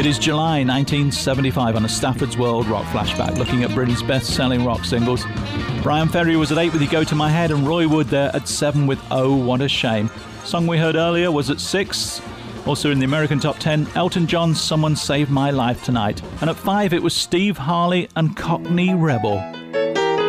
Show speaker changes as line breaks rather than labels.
It is July 1975 on a Stafford's World Rock Flashback, looking at Britain's best-selling rock singles. Brian Ferry was at 8 with You Go To My Head, and Roy Wood there at 7 with Oh What A Shame. Song we heard earlier was at 6. Also in the American top 10, Elton John's Someone Saved My Life Tonight. And at 5 it was Steve Harley and Cockney Rebel.